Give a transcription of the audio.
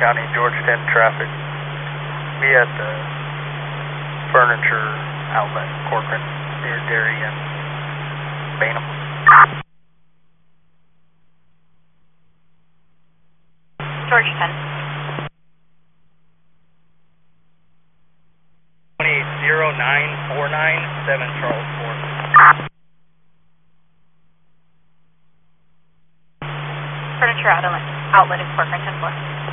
County, Georgetown traffic. Be at the furniture outlet, Corcoran, near Dairy and Bainham. Georgetown. 2809497 Charles Ford. Furniture outlet at Corcoran 10-4.